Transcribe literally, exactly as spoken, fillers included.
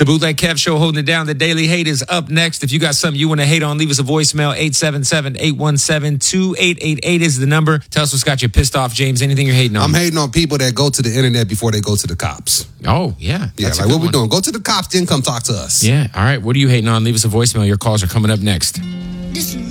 The Bootleg Kev Show holding it down. The Daily Hate is up next. If you got something you want to hate on, leave us a voicemail. eight seven seven, eight one seven, two eight eight eight is the number. Tell us what's got you pissed off, James. Anything you're hating on? I'm hating on people that go to the internet before they go to the cops. Oh, yeah. Yeah, like what we doing? Go to the cops, then come talk to us. Yeah. All right. What are you hating on? Leave us a voicemail. Your calls are coming up next. This